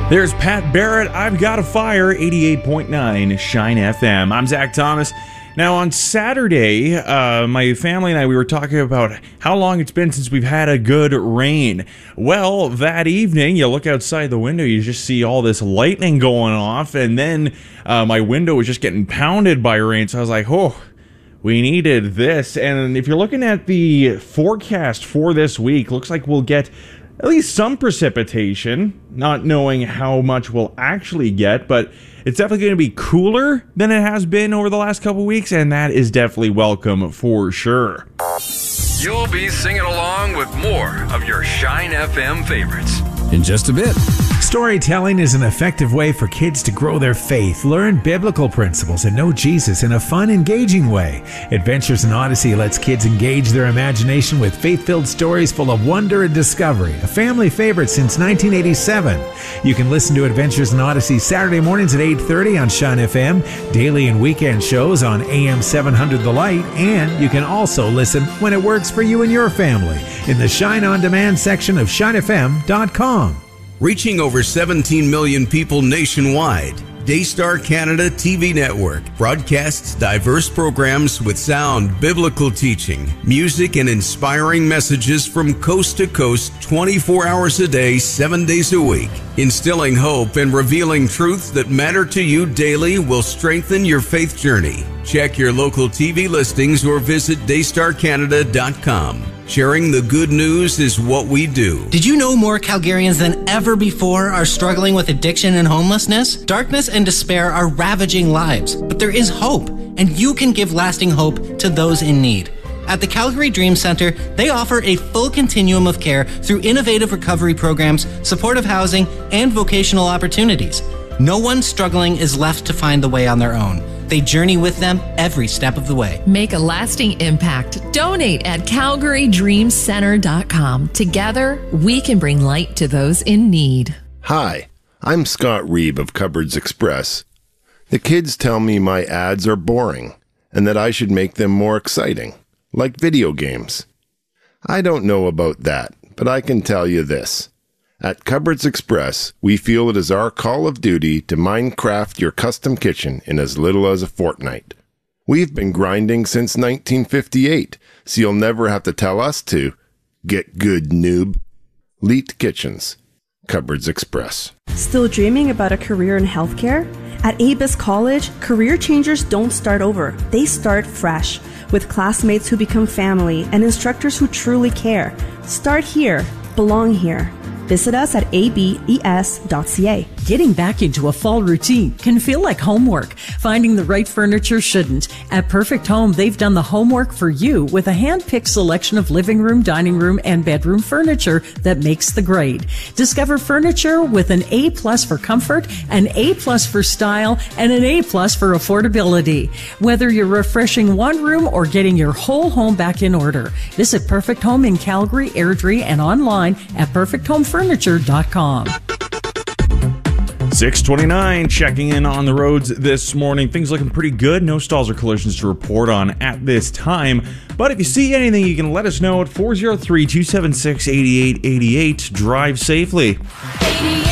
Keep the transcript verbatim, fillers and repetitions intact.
There's Pat Barrett, I've Got a Fire, eighty-eight point nine Shine F M. I'm Zach Thomas. Now, on Saturday, uh, my family and I, we were talking about how long it's been since we've had a good rain. Well, that evening, you look outside the window, you just see all this lightning going off, and then uh, my window was just getting pounded by rain, so I was like, oh, we needed this. And if you're looking at the forecast for this week, looks like we'll get at least some precipitation, not knowing how much we'll actually get, but it's definitely going to be cooler than it has been over the last couple weeks, and that is definitely welcome for sure. You'll be singing along with more of your Shine F M favorites in just a bit. Storytelling is an effective way for kids to grow their faith, learn biblical principles, and know Jesus in a fun, engaging way. Adventures in Odyssey lets kids engage their imagination with faith-filled stories full of wonder and discovery, a family favorite since nineteen eighty-seven. You can listen to Adventures in Odyssey Saturday mornings at eight thirty on Shine F M, daily and weekend shows on A M seven hundred The Light, and you can also listen when it works for you and your family in the Shine On Demand section of shine f m dot com. Reaching over seventeen million people nationwide, Daystar Canada T V Network broadcasts diverse programs with sound biblical teaching, music, and inspiring messages from coast to coast twenty-four hours a day, seven days a week. Instilling hope and revealing truths that matter to you daily will strengthen your faith journey. Check your local T V listings or visit daystar canada dot com. Sharing the good news is what we do. Did you know more Calgarians than ever before are struggling with addiction and homelessness? Darkness and despair are ravaging lives, but there is hope, and you can give lasting hope to those in need. At the Calgary Dream Center, they offer a full continuum of care through innovative recovery programs, supportive housing, and vocational opportunities. No one struggling is left to find the way on their own. They journey with them every step of the way. Make a lasting impact. Donate at calgary dream center dot com. Together, we can bring light to those in need. Hi, I'm Scott Reeb of Cupboards Express. The kids tell me my ads are boring and that I should make them more exciting, like video games. I don't know about that, but I can tell you this. At Cupboards Express, we feel it is our call of duty to Minecraft your custom kitchen in as little as a fortnight. We've been grinding since nineteen fifty-eight, so you'll never have to tell us to. Get good, noob. Leet Kitchens. Cupboards Express. Still dreaming about a career in healthcare? At Abus College, career changers don't start over. They start fresh, with classmates who become family and instructors who truly care. Start here. Belong here. Visit us at a b e s dot c a. Getting back into a fall routine can feel like homework. Finding the right furniture shouldn't. At Perfect Home, they've done the homework for you with a hand-picked selection of living room, dining room, and bedroom furniture that makes the grade. Discover furniture with an A plus for comfort, an A plus for style, and an A plus for affordability. Whether you're refreshing one room or getting your whole home back in order, visit Perfect Home in Calgary, Airdrie, and online at perfect home furniture dot com. six twenty-nine, checking in on the roads this morning. Things looking pretty good. No stalls or collisions to report on at this time. But if you see anything, you can let us know at four oh three, two seven six, eight eight eight eight. Drive safely.